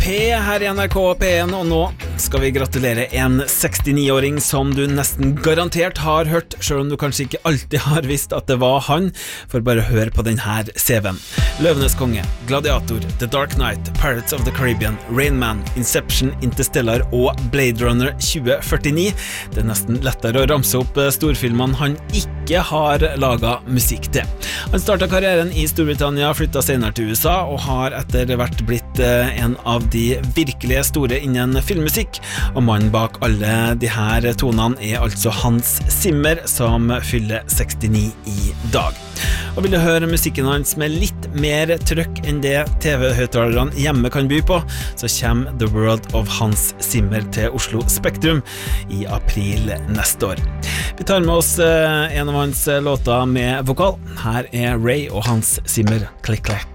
P her I NRK P1, og nå skal vi gratulere en 69-åring som du nesten garantert har hørt, selv om du kanskje ikke alltid har visst at det var han, for bare hør på denne CV-en. Løvenes konge, Gladiator, The Dark Knight, Pirates of the Caribbean, Rain Man, Inception, Interstellar og Blade Runner 2049. Det nesten lettere å ramse opp storfilmene han ikke har laget musikk til. Han startet karrieren I Storbritannia, flyttet senere til USA og har etter hvert blitt en av de virkelige store innen filmmusikk, og mannen bak alle de her tonene altså Hans Zimmer, som fyller 69 I dag. Og vil du høre musikken hans med litt mer trøkk enn det TV-høyttalerne hjemme kan by på, så kommer The World of Hans Zimmer til Oslo Spektrum I april neste år. Vi tar med oss en av hans låter med vokal. Her Ray og Hans Zimmer, Click Clack.